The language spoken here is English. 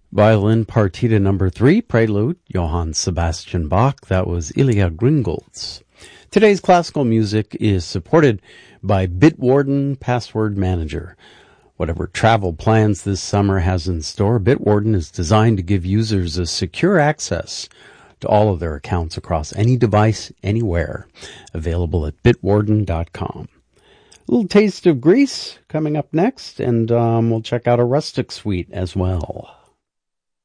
Violin Partita number 3, Prelude, Johann Sebastian Bach. That was Ilya Gringolds. Today's classical music is supported by Bitwarden Password Manager. Whatever travel plans this summer has in store, Bitwarden is designed to give users a secure access to all of their accounts across any device, anywhere. Available at bitwarden.com. A little taste of Greece coming up next, and we'll check out a rustic suite as well.